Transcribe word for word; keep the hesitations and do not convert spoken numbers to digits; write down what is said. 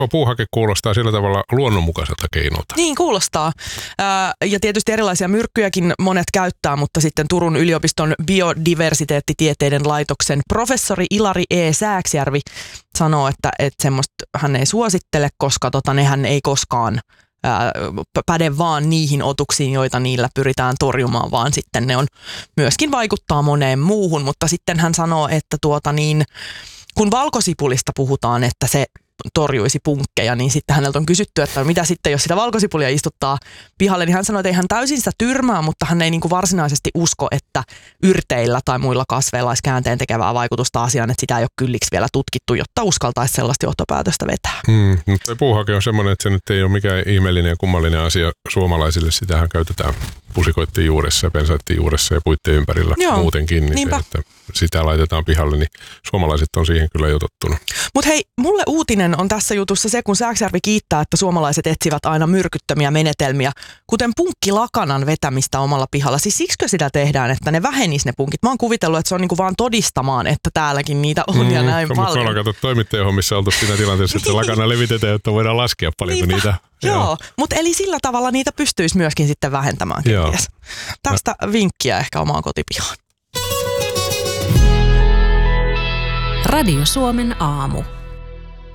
Puuhake kuulostaa sillä tavalla luonnonmukaiselta keinolta. Niin kuulostaa. Ja tietysti erilaisia myrkkyjäkin monet käyttää, mutta sitten Turun yliopiston biodiversiteettitieteiden laitoksen professori Ilari E. Sääksjärvi sanoo, että, että semmoista hän ei suosittele, koska tota, nehän ei koskaan ää, päde vaan niihin otuksiin, joita niillä pyritään torjumaan, vaan sitten ne on myöskin vaikuttaa moneen muuhun. Mutta sitten hän sanoo, että tuota niin, kun valkosipulista puhutaan, että se torjuisi punkkeja, niin sitten häneltä on kysytty, että mitä sitten, jos sitä valkosipulia istuttaa pihalle, niin hän sanoi, että ei hän täysin sitä tyrmää, mutta hän ei niin kuin varsinaisesti usko, että yrteillä tai muilla kasveilla olisi käänteen tekevää vaikutusta asiaan, että sitä ei ole kylliksi vielä tutkittu, jotta uskaltaisi sellaista johtopäätöstä vetää. Hmm, mutta puuhake on semmoinen, että se nyt ei ole mikään ihmeellinen ja kummallinen asia suomalaisille. Sitähän käytetään pusikoitten juuressa ja pensaitten juuressa ja puitteen ympärillä. Joo, muutenkin. Niin se, että sitä laitetaan pihalle, niin suomalaiset on siihen kyllä jo tottunut. Mutta hei, mulle uutinen on tässä jutussa se, kun Sääksjärvi kiittää, että suomalaiset etsivät aina myrkyttömiä menetelmiä, kuten punkkilakanan vetämistä omalla pihalla. Siis siksikö sitä tehdään, että ne vähenis ne punkit? Mä oon kuvitellut, että se on niinku vaan todistamaan, että täälläkin niitä on mm, ja näin no, paljon. Mutta me ollaan katsottu toimittajahommissa oltu siinä tilanteessa, että se lakana levitetään, jotta voidaan laskea paljonko niitä. Joo, Joo. mutta eli sillä tavalla niitä pystyisi myöskin sitten vähentämään kenties. Tästä no. vinkkiä ehkä omaan kotipihaan. Radio Suomen aamu.